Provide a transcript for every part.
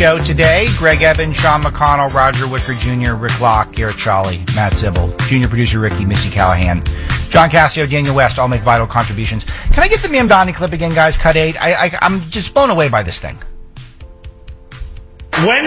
show today. Greg Evans, Sean McConnell, Roger Wicker Jr., Rick Locke, Garrett Shawley, Matt Zibble, junior producer Ricky, Missy Callahan, John Cassio, Daniel West, all make vital contributions. Can I get the Mamdani clip again, guys? Cut 8. I'm just blown away by this thing. When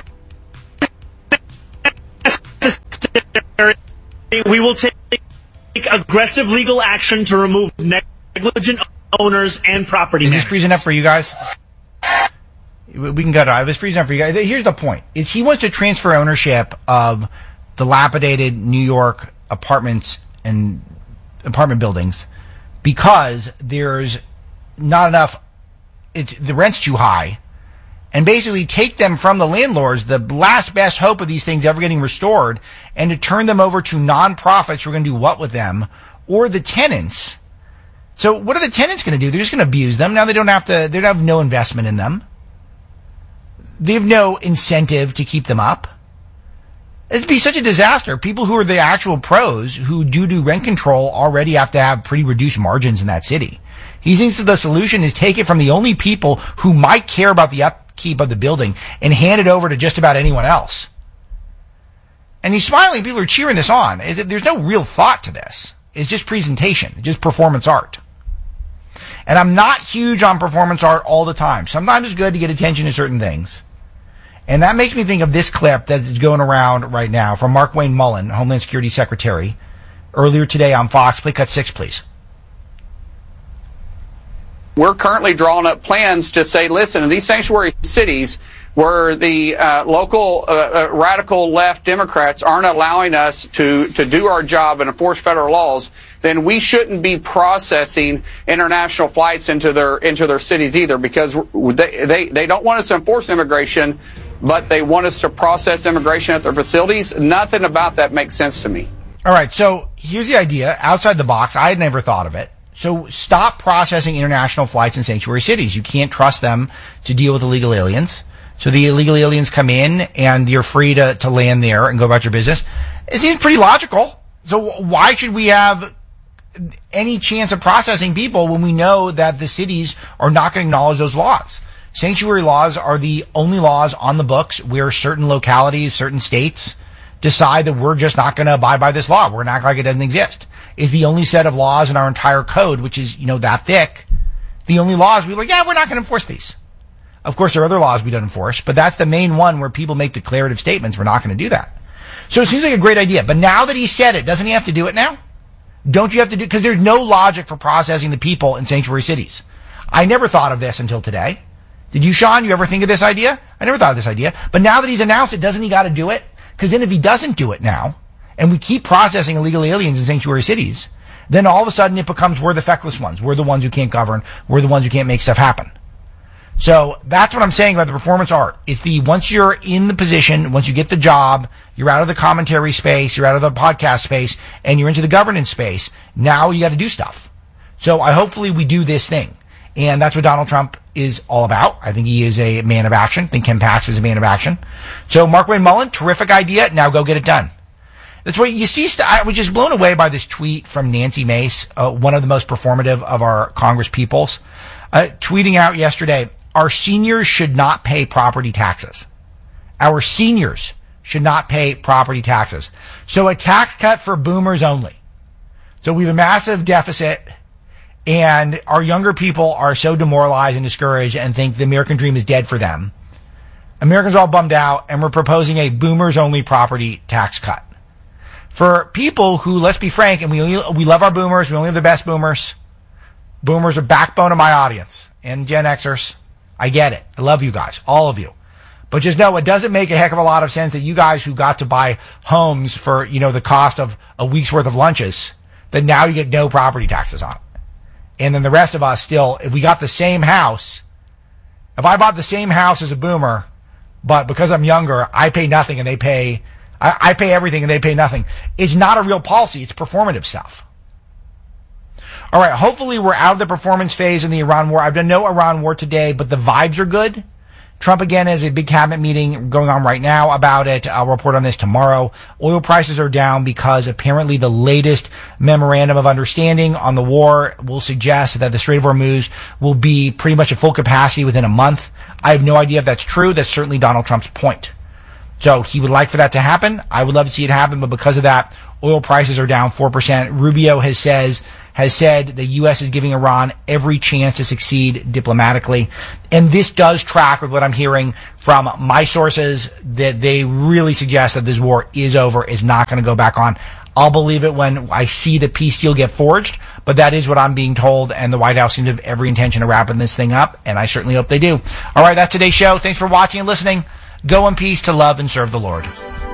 necessary, we will take aggressive legal action to remove negligent owners and property managers. Is this freezing up for you guys? We can cut it off. It's freezing up for you guys. Here's the point. Is he wants to transfer ownership of dilapidated New York apartments and apartment buildings because there's not enough, the rent's too high, and basically take them from the landlords, the last best hope of these things ever getting restored, and to turn them over to nonprofits who are going to do what with them, or the tenants. So what are the tenants going to do? They're just going to abuse them. Now they don't have no investment in them. They have no incentive to keep them up. It'd be such a disaster. People who are the actual pros who do rent control already have to have pretty reduced margins in that city. He thinks that the solution is take it from the only people who might care about the upkeep of the building and hand it over to just about anyone else. And he's smiling. People are cheering this on. There's no real thought to this. It's just presentation, just performance art. And I'm not huge on performance art all the time. Sometimes it's good to get attention to certain things. And that makes me think of this clip that is going around right now from Markwayne Mullin, Homeland Security Secretary, earlier today on Fox. Play cut 6, please. We're currently drawing up plans to say, listen, in these sanctuary cities where the local radical left Democrats aren't allowing us to do our job and enforce federal laws, then we shouldn't be processing international flights into their cities either, because they don't want us to enforce immigration, but they want us to process immigration at their facilities. Nothing about that makes sense to me. All right, so here's the idea, outside the box. I had never thought of it. So stop processing international flights in sanctuary cities. You can't trust them to deal with illegal aliens. So the illegal aliens come in and you're free to land there and go about your business. It seems pretty logical. So why should we have any chance of processing people when we know that the cities are not going to acknowledge those laws? Sanctuary laws are the only laws on the books where certain localities, certain states decide that we're just not going to abide by this law. We're going to act like it doesn't exist. It's the only set of laws in our entire code, which is, that thick. The only laws we're like, yeah, we're not going to enforce these. Of course, there are other laws we don't enforce, but that's the main one where people make declarative statements. We're not going to do that. So it seems like a great idea. But now that he said it, doesn't he have to do it now? Don't you have to do, because there's no logic for processing the people in sanctuary cities. I never thought of this until today. Did you, Sean? You ever think of this idea? I never thought of this idea. But now that he's announced it, doesn't he got to do it? Because then if he doesn't do it now, and we keep processing illegal aliens in sanctuary cities, then all of a sudden it becomes we're the feckless ones. We're the ones who can't govern. We're the ones who can't make stuff happen. So that's what I'm saying about the performance art. It's once you're in the position, once you get the job, you're out of the commentary space, you're out of the podcast space, and you're into the governance space. Now you got to do stuff. So hopefully we do this thing. And that's what Donald Trump is all about. I think he is a man of action. I think Ken Pax is a man of action. So Markwayne Mullin, terrific idea. Now go get it done. That's what you see. I was just blown away by this tweet from Nancy Mace, one of the most performative of our Congress peoples, tweeting out yesterday, our seniors should not pay property taxes. Our seniors should not pay property taxes. So a tax cut for boomers only. So we have a massive deficit, and our younger people are so demoralized and discouraged and think the American dream is dead for them. Americans are all bummed out, and we're proposing a boomers-only property tax cut. For people who, let's be frank, and we love our boomers, we only have the best boomers. Boomers are backbone of my audience. And Gen Xers, I get it. I love you guys, all of you. But just know it doesn't make a heck of a lot of sense that you guys who got to buy homes for, the cost of a week's worth of lunches, that now you get no property taxes on it. And then the rest of us still, if we got the same house, if I bought the same house as a boomer, but because I'm younger, I pay nothing and they pay, I pay everything and they pay nothing. It's not a real policy. It's performative stuff. All right. Hopefully we're out of the performance phase in the Iran war. I've done no Iran war today, but the vibes are good. Trump again has a big cabinet meeting going on right now about it. I'll report on this tomorrow. Oil prices are down because apparently the latest memorandum of understanding on the war will suggest that the Strait of Hormuz will be pretty much at full capacity within a month. I have no idea if that's true. That's certainly Donald Trump's point. So he would like for that to happen. I would love to see it happen, but because of that, oil prices are down 4%. Rubio has said the U.S. is giving Iran every chance to succeed diplomatically. And this does track with what I'm hearing from my sources, that they really suggest that this war is over, is not going to go back on. I'll believe it when I see the peace deal get forged, but that is what I'm being told, and the White House seems to have every intention of wrapping this thing up, and I certainly hope they do. All right, that's today's show. Thanks for watching and listening. Go in peace to love and serve the Lord.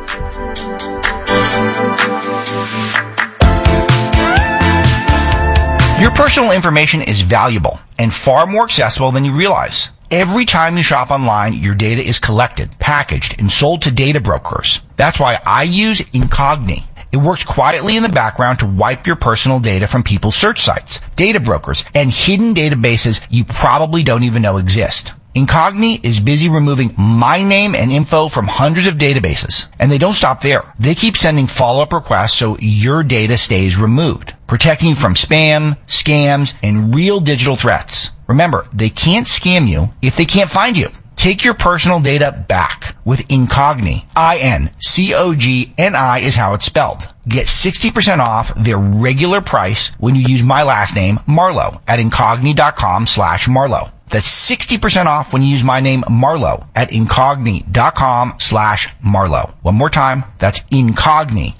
Your personal information is valuable and far more accessible than you realize. Every time you shop online, your data is collected, packaged, and sold to data brokers. That's why I use Incogni. It works quietly in the background to wipe your personal data from people's search sites, data brokers, and hidden databases you probably don't even know exist. Incogni is busy removing my name and info from hundreds of databases. And they don't stop there. They keep sending follow-up requests so your data stays removed, protecting you from spam, scams, and real digital threats. Remember, they can't scam you if they can't find you. Take your personal data back with Incogni. Incogni is how it's spelled. Get 60% off their regular price when you use my last name, Marlowe, at incogni.com/Marlowe. That's 60% off when you use my name, Marlowe, at incogni.com/Marlowe. One more time, that's Incogni,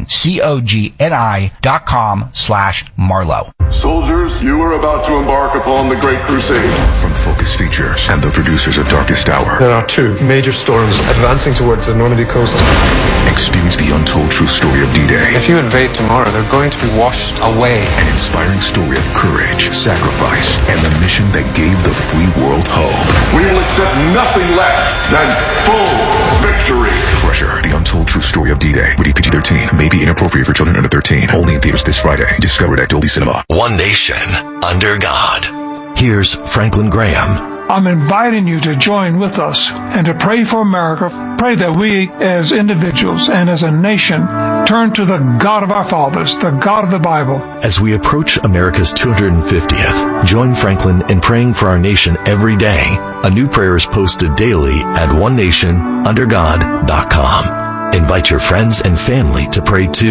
INCOGNI.com/Marlowe. Soldiers, you are about to embark upon the Great Crusade. From Focus Features and the producers of Darkest Hour. There are two major storms advancing towards the Normandy coast. Experience the untold true story of D-Day. If you invade tomorrow, they're going to be washed away. An inspiring story of courage, sacrifice, and the mission that gave the free world hope. We will accept nothing less than full victory. Crusher, the untold true story of D-Day. Rated PG-13. May be inappropriate for children under 13. Only in theaters this Friday. Discovered at Dolby Cinema. One nation, under God. Here's Franklin Graham. I'm inviting you to join with us and to pray for America. Pray that we as individuals and as a nation turn to the God of our fathers, the God of the Bible. As we approach America's 250th, join Franklin in praying for our nation every day. A new prayer is posted daily at onenationundergod.com. Invite your friends and family to pray too.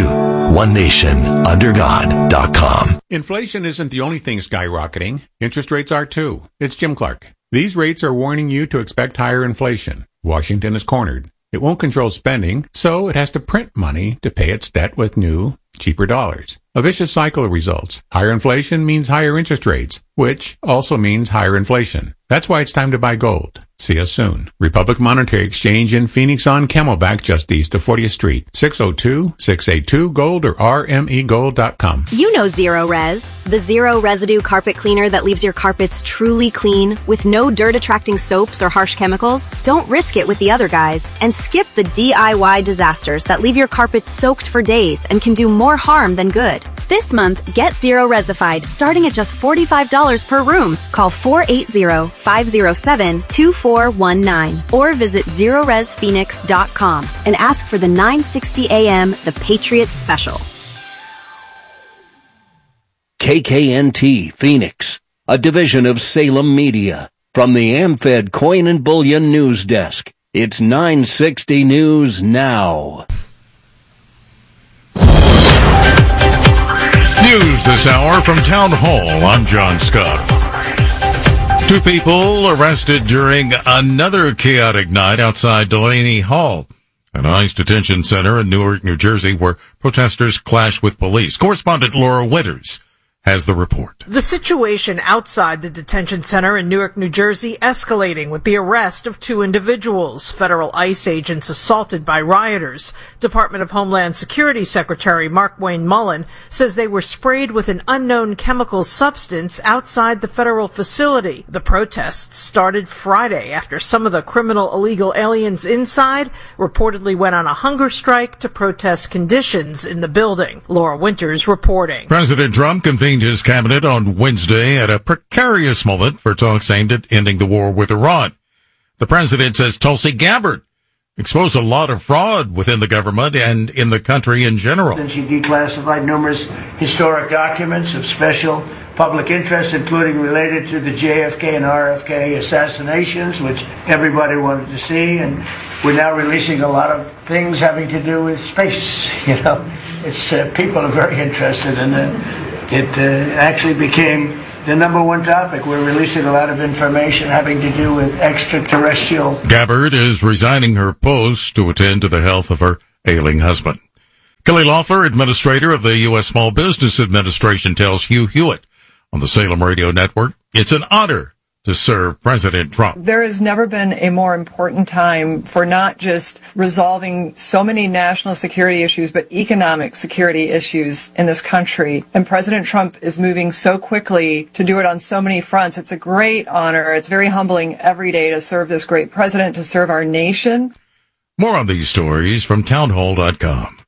OneNationUnderGod.com. Inflation isn't the only thing skyrocketing. Interest rates are too. It's Jim Clark. These rates are warning you to expect higher inflation. Washington is cornered. It won't control spending, so it has to print money to pay its debt with new, cheaper dollars. A vicious cycle results. Higher inflation means higher interest rates, which also means higher inflation. That's why it's time to buy gold. See us soon. Republic Monetary Exchange in Phoenix on Camelback, just east of 40th Street. 602-682-GOLD or rmegold.com. You know Zero Res, the zero residue carpet cleaner that leaves your carpets truly clean with no dirt-attracting soaps or harsh chemicals. Don't risk it with the other guys and skip the DIY disasters that leave your carpets soaked for days and can do more harm than good. This month, get Zero Resified, starting at just $45 per room. Call 480-507-2419 or visit ZeroResPhoenix.com and ask for the 960 AM The Patriot Special. KKNT Phoenix, a division of Salem Media. From the AmFed Coin and Bullion News Desk, it's 960 News Now. News this hour from Town Hall. I'm John Scott. 2 people arrested during another chaotic night outside Delaney Hall, an ICE detention center in Newark, New Jersey, where protesters clashed with police. Correspondent Laura Winters has the report. The situation outside the detention center in Newark, New Jersey, escalating with the arrest of 2 individuals, federal ICE agents assaulted by rioters. Department of Homeland Security Secretary Mark Wayne Mullen says they were sprayed with an unknown chemical substance outside the federal facility. The protests started Friday after some of the criminal illegal aliens inside reportedly went on a hunger strike to protest conditions in the building. Laura Winters reporting. President Trump convened his cabinet on Wednesday at a precarious moment for talks aimed at ending the war with Iran. The president says Tulsi Gabbard exposed a lot of fraud within the government and in the country in general. She declassified numerous historic documents of special public interest, including related to the JFK and RFK assassinations, which everybody wanted to see. And we're now releasing a lot of things having to do with space. It's people are very interested in it. It actually became the number one topic. We're releasing a lot of information having to do with extraterrestrial. Gabbard is resigning her post to attend to the health of her ailing husband. Kelly Loeffler, administrator of the U.S. Small Business Administration, tells Hugh Hewitt on the Salem Radio Network, it's an honor to serve President Trump. There has never been a more important time for not just resolving so many national security issues, but economic security issues in this country. And President Trump is moving so quickly to do it on so many fronts. It's a great honor. It's very humbling every day to serve this great president, to serve our nation. More on these stories from townhall.com.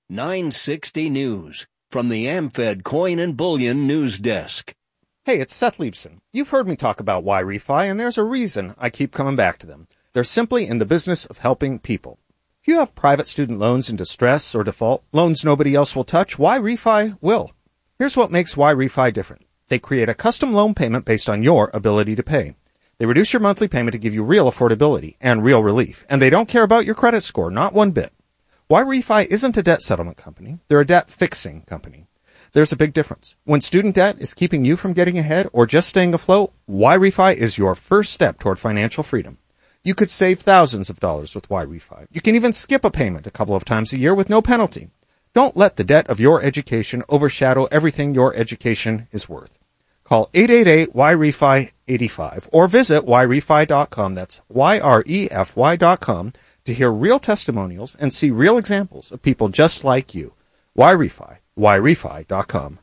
960 News from the AmFed Coin and Bullion News Desk. Hey, it's Seth Leibson. You've heard me talk about YRefi, and there's a reason I keep coming back to them. They're simply in the business of helping people. If you have private student loans in distress or default, loans nobody else will touch, YRefi will. Here's what makes YRefi different. They create a custom loan payment based on your ability to pay. They reduce your monthly payment to give you real affordability and real relief, and they don't care about your credit score, not one bit. YRefi isn't a debt settlement company. They're a debt fixing company. There's a big difference. When student debt is keeping you from getting ahead or just staying afloat, YRefi is your first step toward financial freedom. You could save thousands of dollars with YRefi. You can even skip a payment a couple of times a year with no penalty. Don't let the debt of your education overshadow everything your education is worth. Call 888-YRefi-85 or visit YRefi.com. That's YREFY.com to hear real testimonials and see real examples of people just like you. YRefi. YRefi.com.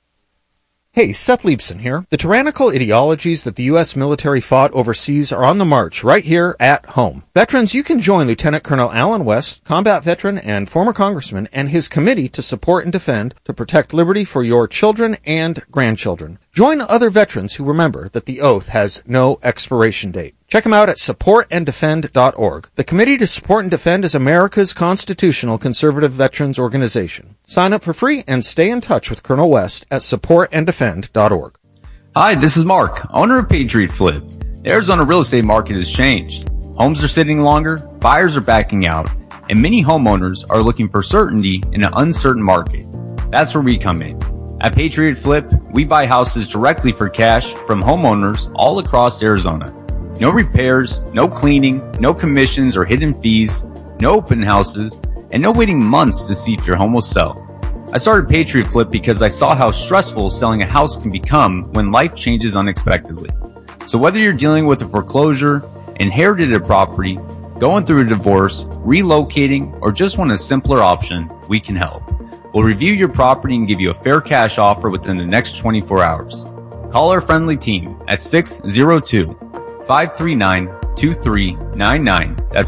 Hey, Seth Leibson here. The tyrannical ideologies that the U.S. military fought overseas are on the march right here at home. Veterans, you can join Lieutenant Colonel Alan West, combat veteran and former congressman, and his committee to support and defend to protect liberty for your children and grandchildren. Join other veterans who remember that the oath has no expiration date. Check them out at supportanddefend.org. The Committee to Support and Defend is America's constitutional conservative veterans organization. Sign up for free and stay in touch with Colonel West at supportanddefend.org. Hi, this is Mark, owner of Patriot Flip. The Arizona real estate market has changed. Homes are sitting longer, buyers are backing out, and many homeowners are looking for certainty in an uncertain market. That's where we come in. At Patriot Flip, we buy houses directly for cash from homeowners all across Arizona. No repairs, no cleaning, no commissions or hidden fees, no open houses, and no waiting months to see if your home will sell. I started Patriot Flip because I saw how stressful selling a house can become when life changes unexpectedly. So whether you're dealing with a foreclosure, inherited a property, going through a divorce, relocating, or just want a simpler option, we can help. We'll review your property and give you a fair cash offer within the next 24 hours. Call our friendly team at 602-539-2399. That's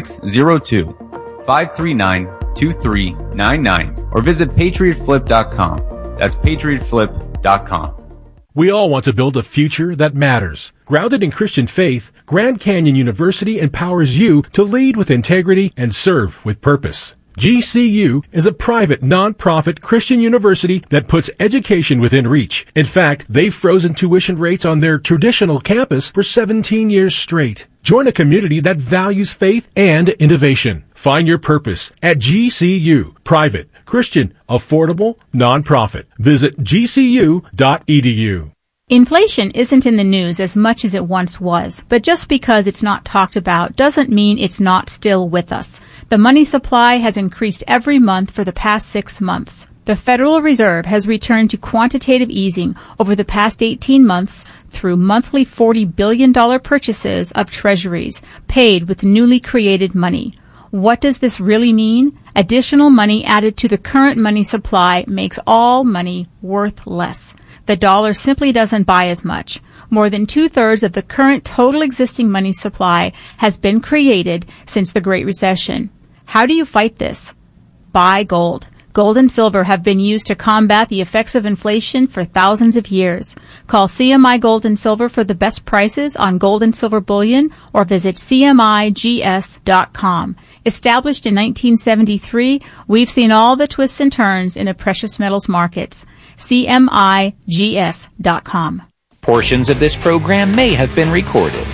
602-539-2399. Or visit patriotflip.com. That's patriotflip.com. We all want to build a future that matters. Grounded in Christian faith, Grand Canyon University empowers you to lead with integrity and serve with purpose. GCU is a private, non-profit Christian university that puts education within reach. In fact, they've frozen tuition rates on their traditional campus for 17 years straight. Join a community that values faith and innovation. Find your purpose at GCU. Private, Christian, affordable, non-profit. Visit gcu.edu. Inflation isn't in the news as much as it once was, but just because it's not talked about doesn't mean it's not still with us. The money supply has increased every month for the past 6 months. The Federal Reserve has returned to quantitative easing over the past 18 months through monthly $40 billion purchases of treasuries paid with newly created money. What does this really mean? Additional money added to the current money supply makes all money worth less. The dollar simply doesn't buy as much. More than 2/3 of the current total existing money supply has been created since the Great Recession. How do you fight this? Buy gold. Gold and silver have been used to combat the effects of inflation for thousands of years. Call CMI Gold and Silver for the best prices on gold and silver bullion or visit CMIGS.com. Established in 1973, we've seen all the twists and turns in the precious metals markets. CMIGS.com. Portions of this program may have been recorded.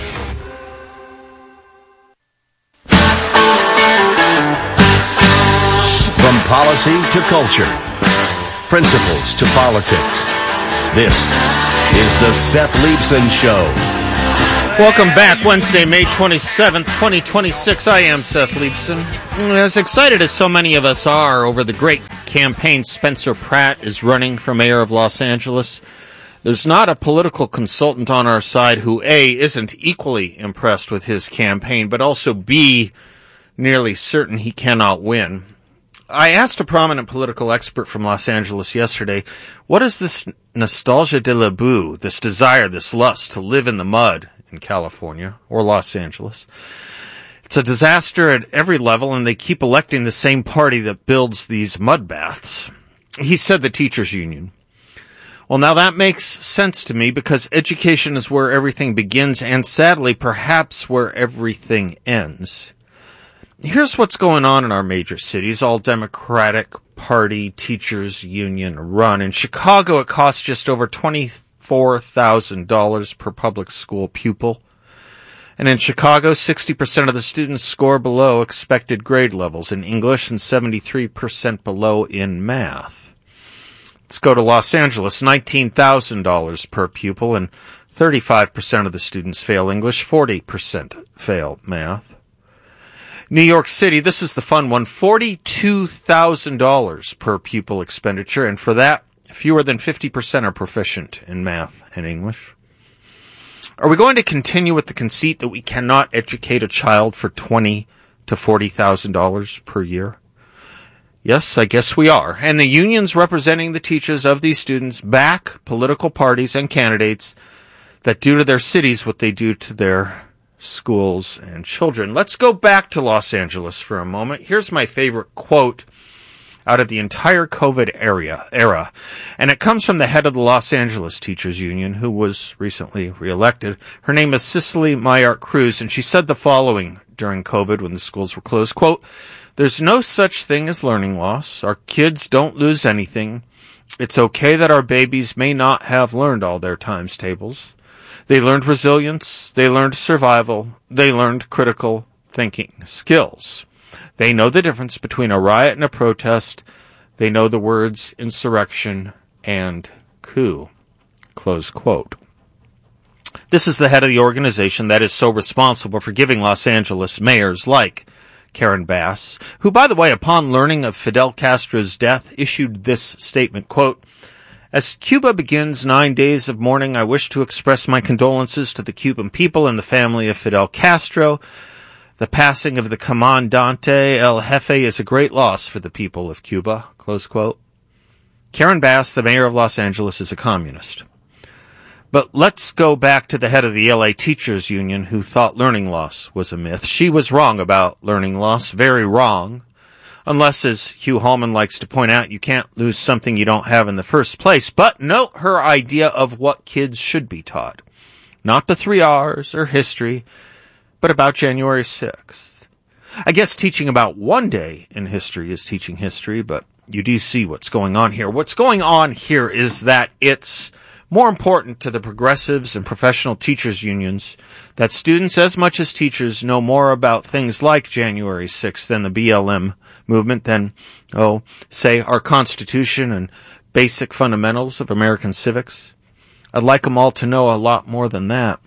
From policy to culture, principles to politics, this is the Seth Leibsohn Show. Welcome back, Wednesday, May 27th, 2026. I am Seth Leibsohn. As excited as so many of us are over the great campaign Spencer Pratt is running for mayor of Los Angeles, there's not a political consultant on our side who, A, isn't equally impressed with his campaign, but also, B, nearly certain he cannot win. I asked a prominent political expert from Los Angeles yesterday, what is this nostalgia de la boue, this desire, this lust to live in the mud in California or Los Angeles? It's a disaster at every level, and they keep electing the same party that builds these mud baths. He said the teachers' union. Well, now that makes sense to me because education is where everything begins and, sadly, perhaps where everything ends. Here's what's going on in our major cities, all Democratic Party teachers union run. In Chicago, it costs just over $24,000 per public school pupil. And in Chicago, 60% of the students score below expected grade levels in English and 73% below in math. Let's go to Los Angeles, $19,000 per pupil, and 35% of the students fail English, 40% fail math. New York City, this is the fun one, $42,000 per pupil expenditure, and for that, fewer than 50% are proficient in math and English. Are we going to continue with the conceit that we cannot educate a child for $20,000 to $40,000 per year? Yes, I guess we are. And the unions representing the teachers of these students back political parties and candidates that do to their cities what they do to their schools and children. Let's go back to Los Angeles for a moment. Here's my favorite quote out of the entire COVID era. And it comes from the head of the Los Angeles Teachers Union, who was recently reelected. Her name is Cicely Mayart Cruz, and she said the following during COVID when the schools were closed, quote, "There's no such thing as learning loss. Our kids don't lose anything. It's okay that our babies may not have learned all their times tables. They learned resilience, they learned survival, they learned critical thinking skills. They know the difference between a riot and a protest. They know the words insurrection and coup." Close quote. This is the head of the organization that is so responsible for giving Los Angeles mayors like Karen Bass, who, by the way, upon learning of Fidel Castro's death, issued this statement, quote, "As Cuba begins 9 days of mourning, I wish to express my condolences to the Cuban people and the family of Fidel Castro. The passing of the Comandante El Jefe is a great loss for the people of Cuba." Close quote. Karen Bass, the mayor of Los Angeles, is a communist. But let's go back to the head of the LA Teachers Union, who thought learning loss was a myth. She was wrong about learning loss, very wrong. Unless, as Hugh Hallman likes to point out, you can't lose something you don't have in the first place. But note her idea of what kids should be taught. Not the 3 R's or history, but about January 6th. I guess teaching about one day in history is teaching history, but you do see what's going on here. What's going on here is that it's more important to the progressives and professional teachers unions that students, as much as teachers, know more about things like January 6th than the BLM movement than, say, our Constitution and basic fundamentals of American civics. I'd like them all to know a lot more than that.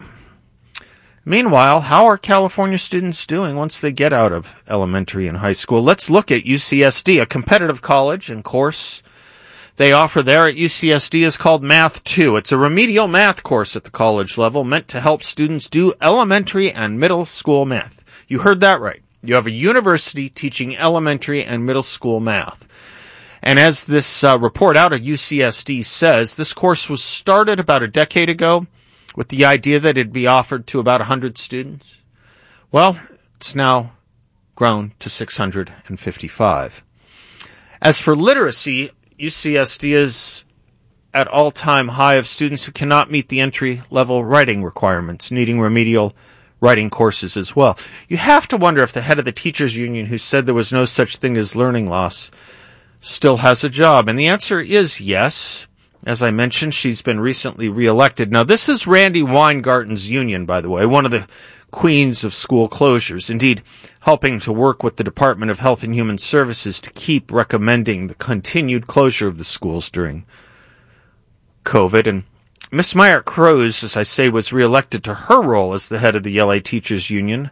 Meanwhile, how are California students doing once they get out of elementary and high school? Let's look at UCSD, a competitive college and course they offer there at UCSD is called Math 2. It's a remedial math course at the college level meant to help students do elementary and middle school math. You heard that right. You have a university teaching elementary and middle school math. And as this report out of UCSD says, this course was started about a decade ago with the idea that it'd be offered to about 100 students. Well, it's now grown to 655. As for literacy, UCSD is at all-time high of students who cannot meet the entry-level writing requirements, needing remedial writing courses as well. You have to wonder if the head of the teachers union who said there was no such thing as learning loss still has a job. And the answer is yes. As I mentioned, she's been recently reelected. Now, this is Randy Weingarten's union, by the way, one of the queens of school closures, indeed helping to work with the Department of Health and Human Services to keep recommending the continued closure of the schools during COVID. And Miss Myart-Cruz, as I say, was reelected to her role as the head of the LA Teachers Union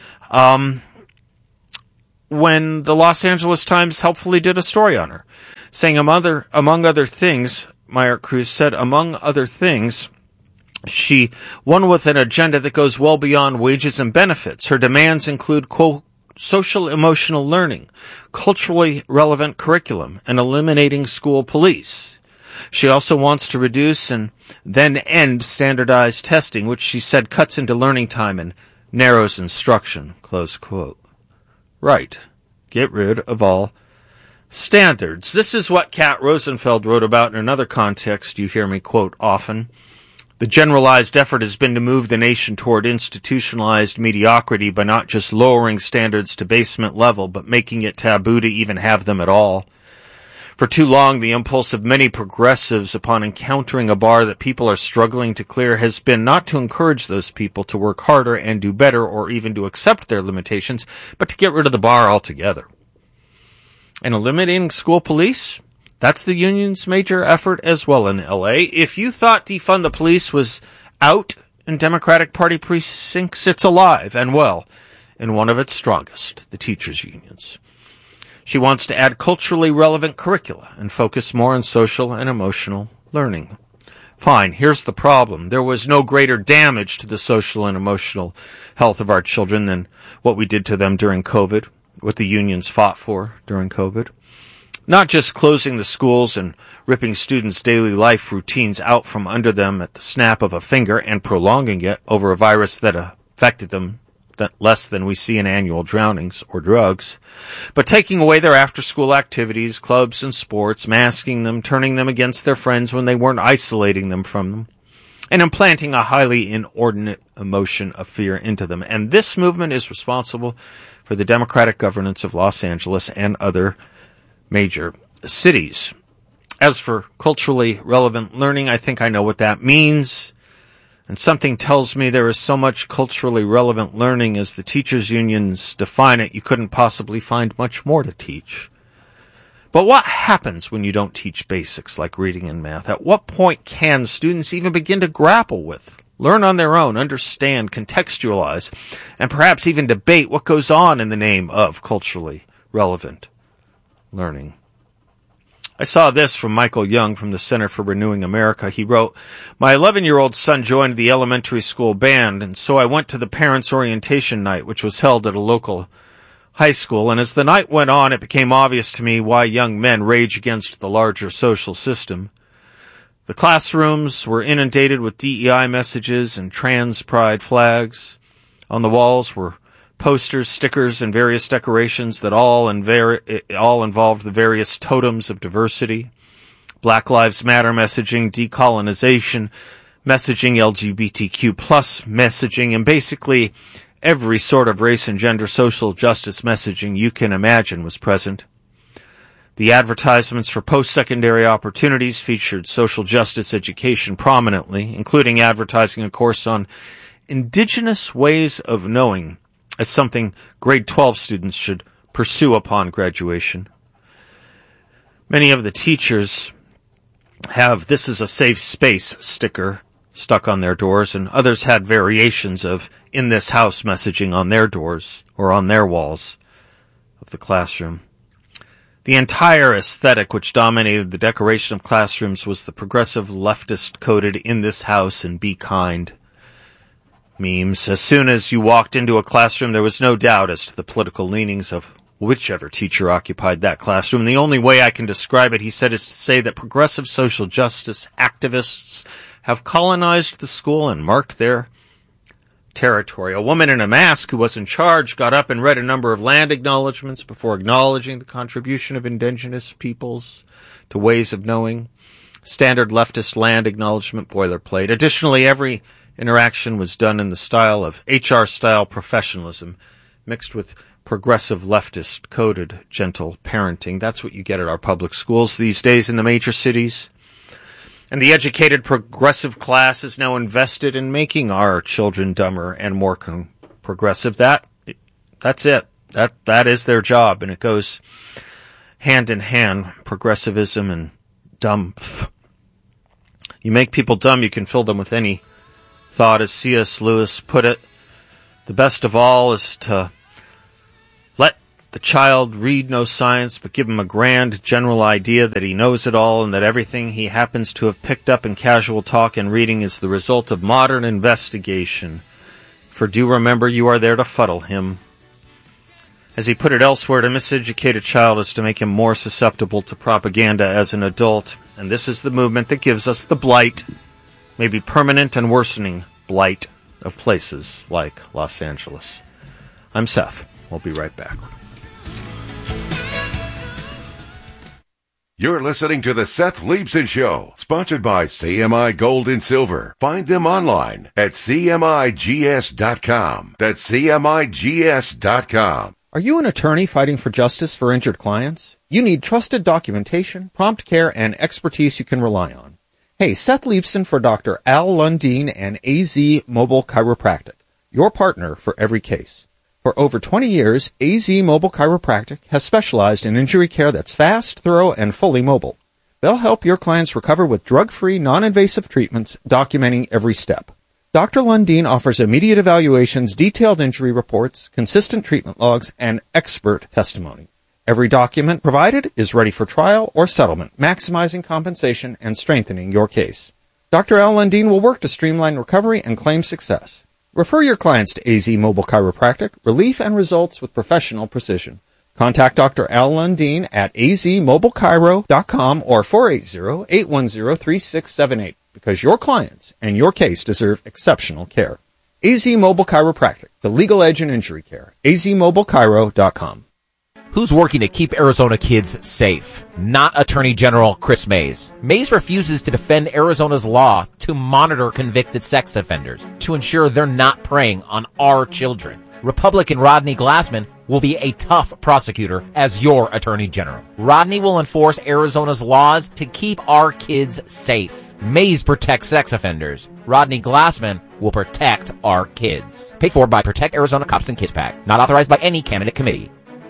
when the Los Angeles Times helpfully did a story on her, saying, among other things, Myart-Cruz said, among other things, she won with an agenda that goes well beyond wages and benefits. Her demands include, quote, social emotional learning, culturally relevant curriculum, and eliminating school police. She also wants to reduce and then end standardized testing, which she said cuts into learning time and narrows instruction, close quote. Right. Get rid of all standards. This is what Kat Rosenfeld wrote about in another context you hear me quote often. The generalized effort has been to move the nation toward institutionalized mediocrity by not just lowering standards to basement level, but making it taboo to even have them at all. For too long, the impulse of many progressives upon encountering a bar that people are struggling to clear has been not to encourage those people to work harder and do better or even to accept their limitations, but to get rid of the bar altogether. And eliminating school police? That's the union's major effort as well in LA. If you thought defund the police was out in Democratic Party precincts, it's alive and well in one of its strongest, the teachers' unions. She wants to add culturally relevant curricula and focus more on social and emotional learning. Fine, here's the problem. There was no greater damage to the social and emotional health of our children than what we did to them during COVID, what the unions fought for during COVID. Not just closing the schools and ripping students' daily life routines out from under them at the snap of a finger and prolonging it over a virus that affected them less than we see in annual drownings or drugs, but taking away their after-school activities, clubs and sports, masking them, turning them against their friends when they weren't isolating them from them, and implanting a highly inordinate emotion of fear into them. And this movement is responsible for the democratic governance of Los Angeles and other major cities. As for culturally relevant learning, I think I know what that means. And something tells me there is so much culturally relevant learning as the teachers' unions define it, you couldn't possibly find much more to teach. But what happens when you don't teach basics like reading and math? At what point can students even begin to grapple with, learn on their own, understand, contextualize, and perhaps even debate what goes on in the name of culturally relevant learning? I saw this from Michael Young from the Center for Renewing America. He wrote, "My 11-year-old son joined the elementary school band, and so I went to the parents' orientation night, which was held at a local high school. And as the night went on, it became obvious to me why young men rage against the larger social system. The classrooms were inundated with DEI messages and trans pride flags. On the walls were posters, stickers, and various decorations that all involved the various totems of diversity. Black Lives Matter messaging, decolonization messaging, LGBTQ plus messaging, and basically every sort of race and gender social justice messaging you can imagine was present. The advertisements for post-secondary opportunities featured social justice education prominently, including advertising a course on indigenous ways of knowing as something grade 12 students should pursue upon graduation. Many of the teachers have "This is a safe space" sticker stuck on their doors, and others had variations of "In this house" messaging on their doors or on their walls of the classroom. The entire aesthetic which dominated the decoration of classrooms was the progressive leftist coded "In this house" and "Be kind" memes. As soon as you walked into a classroom, there was no doubt as to the political leanings of whichever teacher occupied that classroom. The only way I can describe it, he said, is to say that progressive social justice activists have colonized the school and marked their territory. A woman in a mask who was in charge got up and read a number of land acknowledgments before acknowledging the contribution of indigenous peoples to ways of knowing. Standard leftist land acknowledgement boilerplate. Additionally, every interaction was done in the style of HR-style professionalism, mixed with progressive leftist coded gentle parenting. That's what you get at our public schools these days in the major cities. And the educated progressive class is now invested in making our children dumber and more progressive. That's it. That is their job, and it goes hand in hand, progressivism and dumb. You make people dumb, you can fill them with any thought. As C.S. Lewis put it, the best of all is to let the child read no science, but give him a grand general idea that he knows it all and that everything he happens to have picked up in casual talk and reading is the result of modern investigation. For do remember, you are there to fuddle him. As he put it elsewhere, to miseducate a child is to make him more susceptible to propaganda as an adult. And this is the movement that gives us the blight, maybe permanent and worsening blight, of places like Los Angeles. I'm Seth. We'll be right back. You're listening to the Seth Leibson Show, sponsored by CMI Gold and Silver. Find them online at CMIGS.com. That's CMIGS.com. Are you an attorney fighting for justice for injured clients? You need trusted documentation, prompt care, and expertise you can rely on. Hey, Seth Leibson for Dr. Al Lundeen and AZ Mobile Chiropractic, your partner for every case. For over 20 years, AZ Mobile Chiropractic has specialized in injury care that's fast, thorough, and fully mobile. They'll help your clients recover with drug-free, non-invasive treatments, documenting every step. Dr. Lundeen offers immediate evaluations, detailed injury reports, consistent treatment logs, and expert testimony. Every document provided is ready for trial or settlement, maximizing compensation and strengthening your case. Dr. Al Lundeen will work to streamline recovery and claim success. Refer your clients to AZ Mobile Chiropractic, relief and results with professional precision. Contact Dr. Al Lundeen at azmobilechiro.com or 480-810-3678 because your clients and your case deserve exceptional care. AZ Mobile Chiropractic, the legal edge in injury care. azmobilechiro.com. Who's working to keep Arizona kids safe? Not Attorney General Chris Mays. Mays refuses to defend Arizona's law to monitor convicted sex offenders to ensure they're not preying on our children. Republican Rodney Glassman will be a tough prosecutor as your Attorney General. Rodney will enforce Arizona's laws to keep our kids safe. Mays protects sex offenders. Rodney Glassman will protect our kids. Paid for by Protect Arizona Cops and Kids PAC. Not authorized by any candidate committee.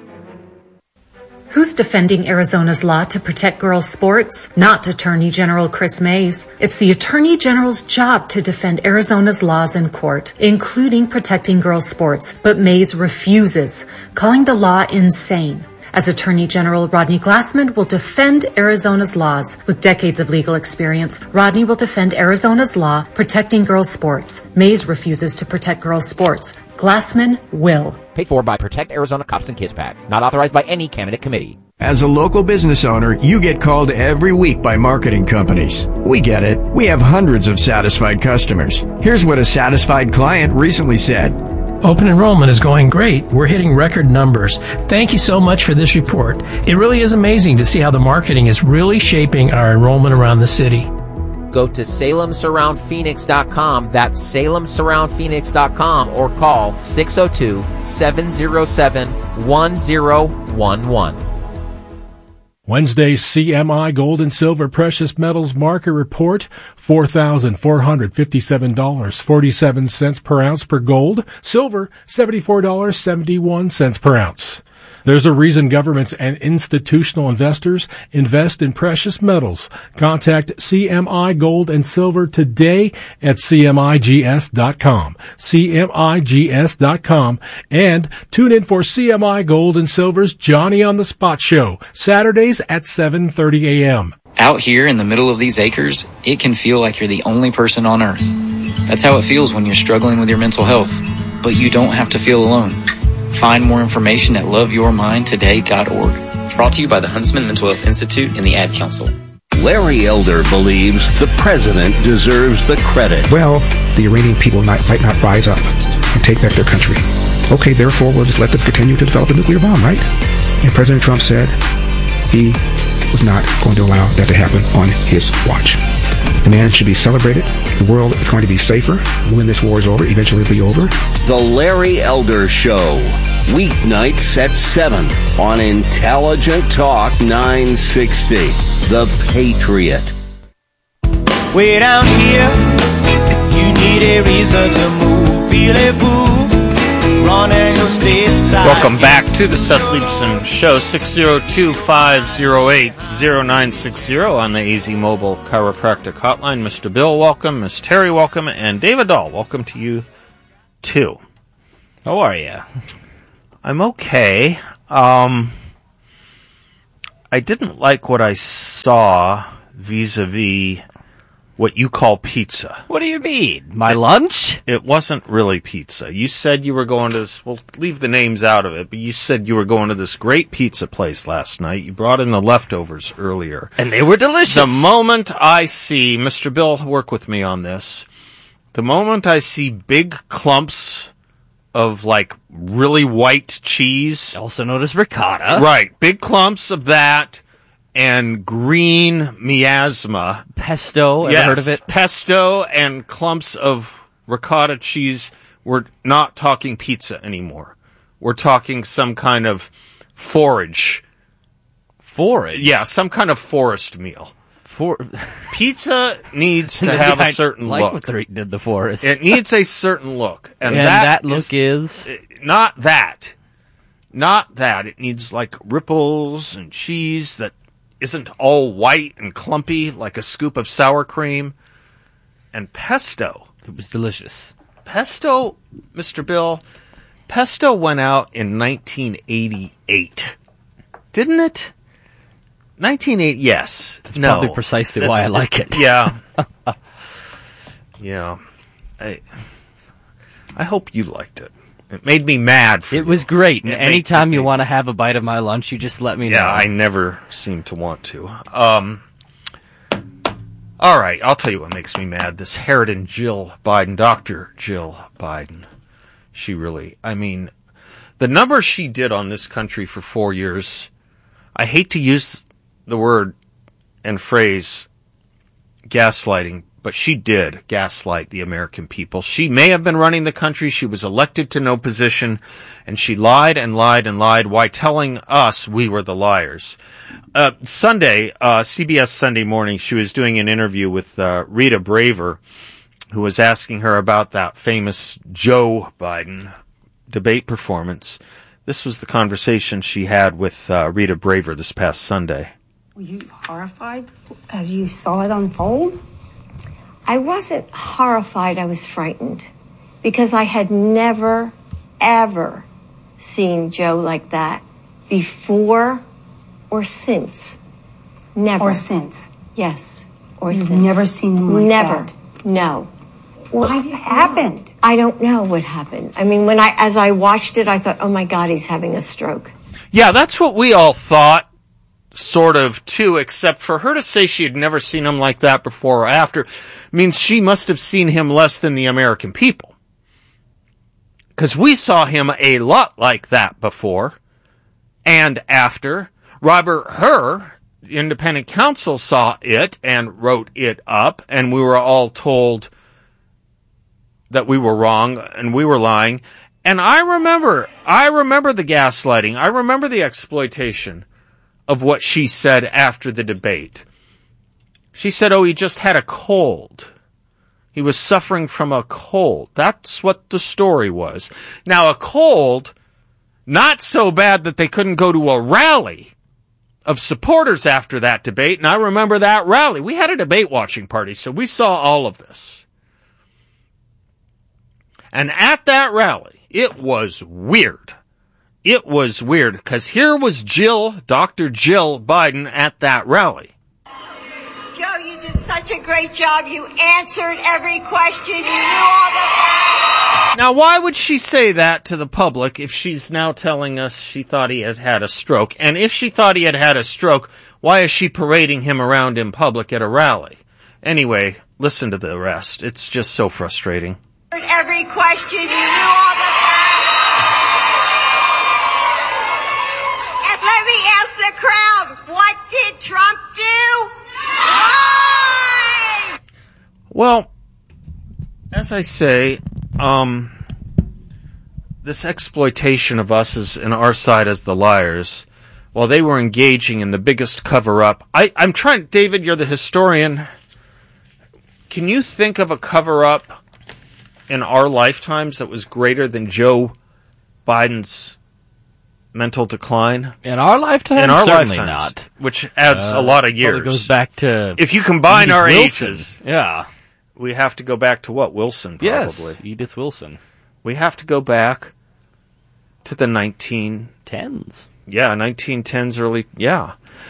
Who's defending Arizona's law to protect girls' sports? Not Attorney General Chris Mays. It's the Attorney General's job to defend Arizona's laws in court, including protecting girls' sports. But Mays refuses, calling the law insane. As Attorney General, Rodney Glassman will defend Arizona's laws. With decades of legal experience, Rodney will defend Arizona's law protecting girls' sports. Mays refuses to protect girls' sports. Glassman will. Paid for by Protect Arizona Cops and Kids PAC. Not authorized by any candidate committee. As a local business owner, you get called every week by marketing companies. We get it. We have hundreds of satisfied customers. Here's what a satisfied client recently said. Open enrollment is going great. We're hitting record numbers. Thank you so much for this report. It really is amazing to see how the marketing is really shaping our enrollment around the city. Go to SalemSurroundPhoenix.com. That's SalemSurroundPhoenix.com or call 602-707-1011. Wednesday's CMI Gold and Silver Precious Metals Market Report, $4,457.47 per ounce per gold. Silver, $74.71 per ounce. There's a reason governments and institutional investors invest in precious metals. Contact CMI Gold and Silver today at CMIGS.com. CMIGS.com. And tune in for CMI Gold and Silver's Johnny on the Spot show, Saturdays at 7:30 a.m. Out here in the middle of these acres, it can feel like you're the only person on earth. That's how it feels when you're struggling with your mental health. But you don't have to feel alone. Find more information at loveyourmindtoday.org. Brought to you by the Huntsman Mental Health Institute and the Ad Council. Larry Elder believes the president deserves the credit. Well, the Iranian people might not rise up. take back their country. Okay, therefore, we'll just let them continue to develop a nuclear bomb, right? And President Trump said he was not going to allow that to happen on his watch. The man should be celebrated. The world is going to be safer when this war is over. Eventually it'll be over. The Larry Elder Show. Weeknights at 7 on Intelligent Talk 960. The Patriot. Way down here, if you need a reason to move, feel a fool, run and go stateside. Welcome back to the Seth Leibson Show, 602-508-0960 on the AZ Mobile Chiropractic Hotline. Mr. Bill, welcome. Ms. Terry, welcome. And David Dahl, welcome to you, too. How are you? I'm okay. I didn't like what I saw vis-a-vis what you call pizza. What do you mean? My lunch? It wasn't really pizza. You said you were going to this, we'll leave the names out of it, but you said you were going to this great pizza place last night. You brought in the leftovers earlier. And they were delicious. The moment I see, Mr. Bill, work with me on this. The moment I see big clumps of like really white cheese. Also known as ricotta. Right. Big clumps of that. And green miasma. Pesto, ever heard of it? Pesto and clumps of ricotta cheese. We're not talking pizza anymore. We're talking some kind of forage. Forage? Yeah, some kind of forest meal. Pizza needs to have a certain like look. What they're eating in the forest. It needs a certain look. And that look is? Not that. Not that. It needs like ripples and cheese that isn't all white and clumpy like a scoop of sour cream. And pesto. It was delicious. Pesto, Mr. Bill, pesto went out in 1988. Didn't it? 1980, yes. That's probably precisely why I like it. Yeah. Yeah. I hope you liked it. It made me mad for you. It was great. And anytime you want to have a bite of my lunch, you just let me know. Yeah, I never seem to want to. All right, I'll tell you what makes me mad. This Harridan Jill Biden, Dr. Jill Biden. She really, I mean, the numbers she did on this country for 4 years, I hate to use the word and phrase gaslighting, but she did gaslight the American people. She may have been running the country. She was elected to no position, and she lied and lied and lied while telling us we were the liars. Sunday, CBS Sunday Morning, she was doing an interview with Rita Braver, who was asking her about that famous Joe Biden debate performance. This was the conversation she had with Rita Braver this past Sunday. Were you horrified as you saw it unfold? I wasn't horrified, I was frightened, because I had never, ever seen Joe like that before or since. Never. Or since? Yes, or You've since. never seen him like never. that? No. What happened? I don't know what happened. I mean, as I watched it, I thought, oh my God, he's having a stroke. Yeah, that's what we all thought. Sort of, too, except for her to say she had never seen him like that before or after means she must have seen him less than the American people. Because we saw him a lot like that before and after. Robert Hur, the independent counsel, saw it and wrote it up, and we were all told that we were wrong and we were lying. And I remember the gaslighting. I remember the exploitation of what she said after the debate. She said, oh, he just had a cold. He was suffering from a cold. That's what the story was. Now, a cold, not so bad that they couldn't go to a rally of supporters after that debate, and I remember that rally. We had a debate watching party, so we saw all of this. And at that rally, it was weird. It was weird, because here was Dr. Jill Biden at that rally. Joe, you did such a great job. You answered every question. You knew all the facts. Now, why would she say that to the public if she's now telling us she thought he had had a stroke? And if she thought he had had a stroke, why is she parading him around in public at a rally? Anyway, listen to the rest. It's just so frustrating. Every question, you knew all the facts. And let me ask the crowd, what did Trump do? Why? Well, as I say, this exploitation of us as in our side as the liars, while they were engaging in the biggest cover-up. I'm trying, David, you're the historian. Can you think of a cover-up in our lifetimes that was greater than Joe Biden's mental decline? In our lifetime? In our Certainly lifetimes, not. which adds a lot of years. It goes back to if you combine Edith our Wilson. aces, Yeah. we have to go back to what? Wilson, probably. Yes, Edith Wilson. We have to go back to the 1910s. Yeah, 1910s, early. Yeah,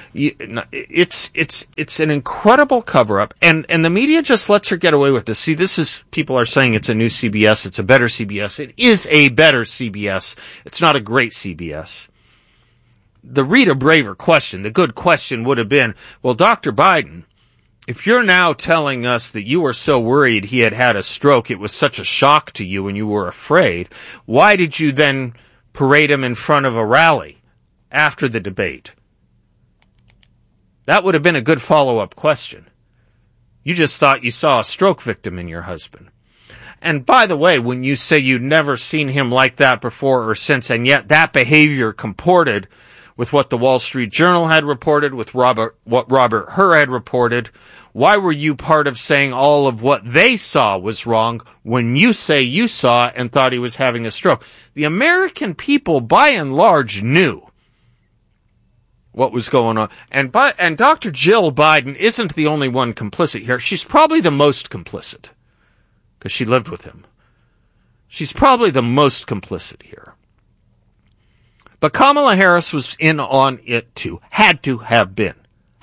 it's an incredible cover-up, and the media just lets her get away with this. See, this is people are saying it's a new CBS, it's a better CBS. It is a better CBS. It's not a great CBS. The Rita Braver question, the good question, would have been, well, Dr. Biden, if you're now telling us that you were so worried he had had a stroke, it was such a shock to you and you were afraid, why did you then parade him in front of a rally after the debate? That would have been a good follow-up question. You just thought you saw a stroke victim in your husband. And by the way, when you say you'd never seen him like that before or since, and yet that behavior comported with what the Wall Street Journal had reported, with what Robert Hur had reported, why were you part of saying all of what they saw was wrong when you say you saw and thought he was having a stroke? The American people, by and large, knew what was going on. And Dr. Jill Biden isn't the only one complicit here. She's probably the most complicit because she lived with him. She's probably the most complicit here. But Kamala Harris was in on it too. Had to have been.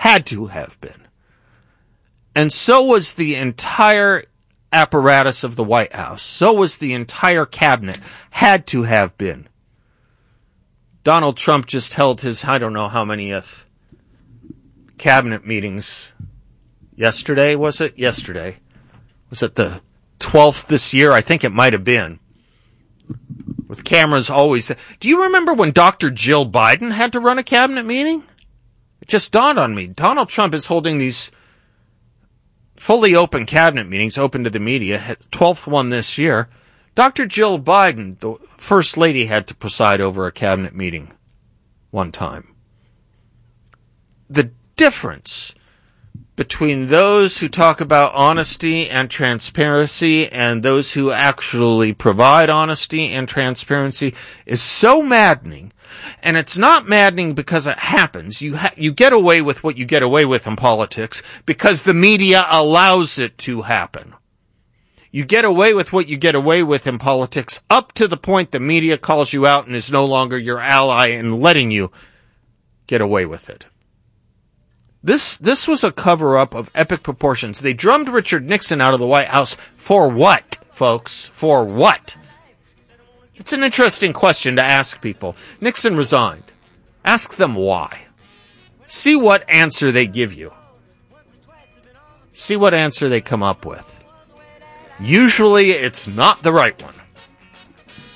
And so was the entire apparatus of the White House. So was the entire cabinet. Had to have been. Donald Trump just held his, I don't know how manyth cabinet meetings yesterday, was it? Yesterday. Was it the 12th this year? I think it might have been. With cameras always. Do you remember when Dr. Jill Biden had to run a cabinet meeting? It just dawned on me. Donald Trump is holding these fully open cabinet meetings, open to the media, 12th one this year. Dr. Jill Biden, the First Lady, had to preside over a cabinet meeting one time. The difference between those who talk about honesty and transparency and those who actually provide honesty and transparency is so maddening. And it's not maddening because it happens. You get away with what you get away with in politics because the media allows it to happen. You get away with what you get away with in politics up to the point the media calls you out and is no longer your ally in letting you get away with it. This was a cover-up of epic proportions. They drummed Richard Nixon out of the White House for what, folks? For what? It's an interesting question to ask people. Nixon resigned. Ask them why. See what answer they give you. See what answer they come up with. Usually it's not the right one.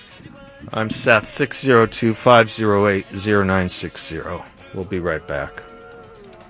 I'm Seth, 602-508-0960. We'll be right back.